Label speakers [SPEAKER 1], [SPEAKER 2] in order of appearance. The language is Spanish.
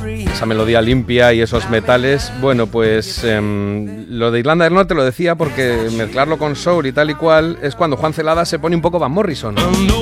[SPEAKER 1] esa melodía limpia y esos metales. Bueno, pues lo de Irlanda del Norte lo decía porque mezclarlo con soul y tal y cual es cuando Juan Celada se pone un poco Van Morrison.